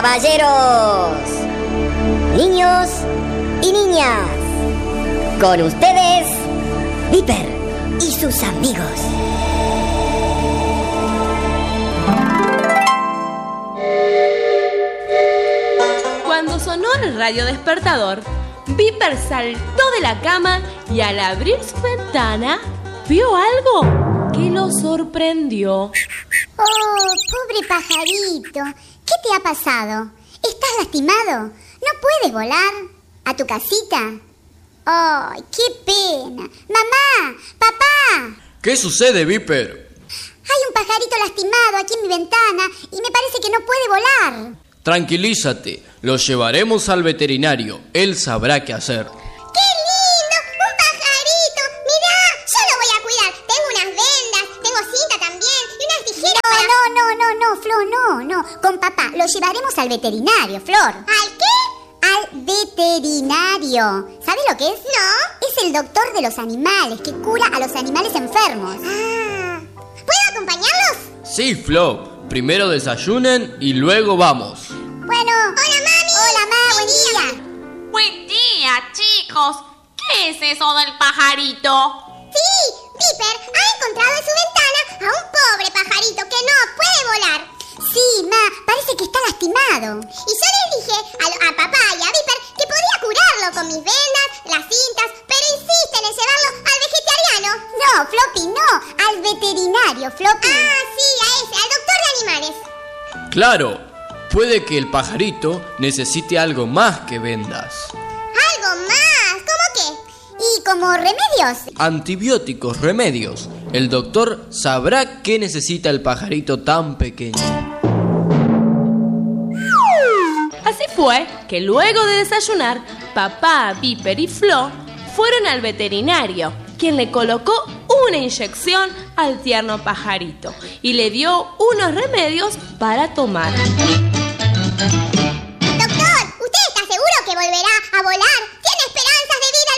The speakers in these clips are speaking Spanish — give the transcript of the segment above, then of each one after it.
Caballeros, niños y niñas, con ustedes, Viper y sus amigos. Cuando sonó el radio despertador, Viper saltó de la cama y al abrir su ventana, vio algo que lo sorprendió. ¡Oh, pobre pajarito! ¿Qué te ha pasado? ¿Estás lastimado? ¿No puedes volar a tu casita? ¡Ay, qué pena! ¡Mamá! ¡Papá! ¿Qué sucede, Viper? Hay un pajarito lastimado aquí en mi ventana y me parece que no puede volar. Tranquilízate, lo llevaremos al veterinario. Él sabrá qué hacer. ¡Qué lindo! ¡Un pajarito! ¡Mirá! Yo lo voy a cuidar. Tengo unas vendas, tengo cinta también y unas tijeras No, Flor, no. Con papá lo llevaremos al veterinario, Flor. ¿Al qué? Al veterinario. ¿Sabes lo que es? No. Es el doctor de los animales que cura a los animales enfermos. ¿Puedo acompañarlos? Sí, Flo. Primero desayunen y luego vamos. Bueno. Hola, mami. Hola, ma. Buen día. Buen día, chicos. ¿Qué es eso del pajarito? Sí, Viper ha encontrado en su ventana a un pobre pajarito que no puede volar. Sí, ma, parece que está lastimado. Y yo les dije a papá y a Viper que podía curarlo con mis vendas, las cintas, pero insisten en llevarlo al vegetariano. No, Floppy, no, al veterinario, Floppy. Sí, a ese, al doctor de animales. Claro, puede que el pajarito necesite algo más que vendas. ¿Algo más? ¿Cómo qué? ¿Y como remedios? Antibióticos, remedios. El doctor sabrá qué necesita el pajarito tan pequeño. Así fue que luego de desayunar, papá, Viper y Flo fueron al veterinario, quien le colocó una inyección al tierno pajarito y le dio unos remedios para tomar. Doctor, ¿usted está seguro que volverá a volar? ¿Tiene esperanzas de vida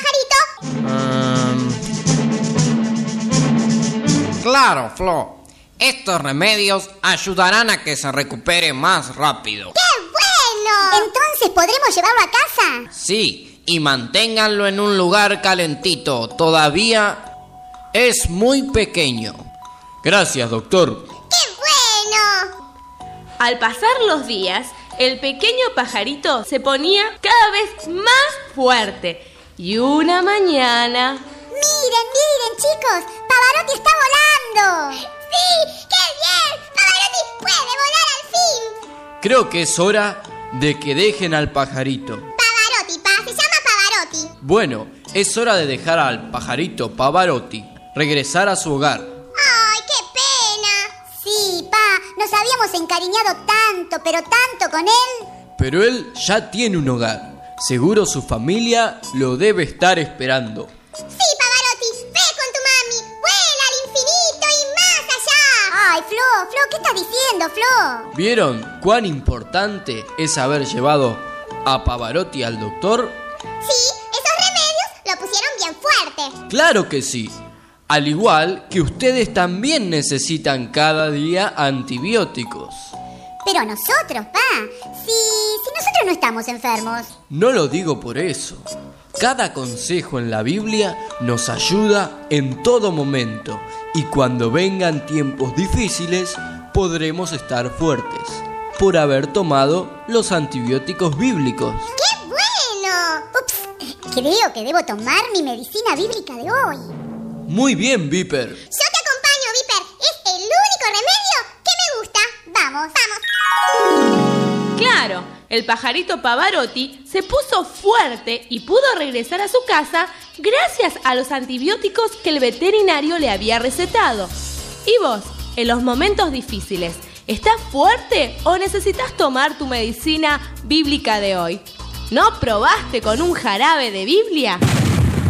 el pobre pajarito? Claro, Flo. Estos remedios ayudarán a que se recupere más rápido. ¡Qué bueno! ¿Entonces podremos llevarlo a casa? Sí, y manténganlo en un lugar calentito. Todavía es muy pequeño. Gracias, doctor. ¡Qué bueno! Al pasar los días, el pequeño pajarito se ponía cada vez más fuerte. Y una mañana... Miren, chicos, Pavarotti está volando. ¡Sí! ¡Qué bien! ¡Pavarotti puede volar al fin! Creo que es hora de que dejen al pajarito. Pavarotti, se llama Pavarotti. Bueno, es hora de dejar al pajarito Pavarotti regresar a su hogar. ¡Ay, qué pena! Sí, nos habíamos encariñado tanto, pero tanto con él. Pero él ya tiene un hogar. Seguro su familia lo debe estar esperando. Sí, Pavarotti, ve con tu mami. Vuela al infinito y más allá. Ay, Flo, ¿qué estás diciendo, Flo? ¿Vieron cuán importante es haber llevado a Pavarotti al doctor? Sí, esos remedios lo pusieron bien fuerte. ¡Claro que sí! Al igual que ustedes también necesitan cada día antibióticos. Pero nosotros, si nosotros no estamos enfermos. No lo digo por eso. Cada consejo en la Biblia nos ayuda en todo momento. Y cuando vengan tiempos difíciles, podremos estar fuertes por haber tomado los antibióticos bíblicos. ¡Qué bueno! Ups, creo que debo tomar mi medicina bíblica de hoy. Muy bien, Viper. Yo te acompaño, Viper. Es el único remedio que me gusta. Vamos. Claro, el pajarito Pavarotti se puso fuerte y pudo regresar a su casa gracias a los antibióticos que el veterinario le había recetado. ¿Y vos, en los momentos difíciles, estás fuerte o necesitas tomar tu medicina bíblica de hoy? ¿No probaste con un jarabe de Biblia?